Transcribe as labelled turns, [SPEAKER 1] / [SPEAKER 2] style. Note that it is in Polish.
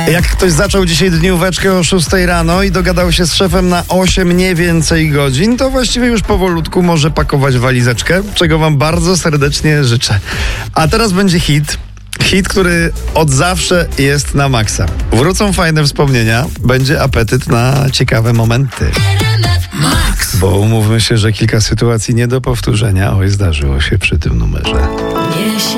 [SPEAKER 1] Jak ktoś zaczął dzisiaj dnióweczkę o 6 rano i dogadał się z szefem na 8 nie więcej godzin, to właściwie już powolutku może pakować walizeczkę, czego wam bardzo serdecznie życzę. A teraz będzie hit. Hit, który od zawsze jest na maksa. Wrócą fajne wspomnienia, będzie apetyt na ciekawe momenty.
[SPEAKER 2] Max.
[SPEAKER 1] Bo umówmy się, że kilka sytuacji nie do powtórzenia. Oj, zdarzyło się przy tym numerze.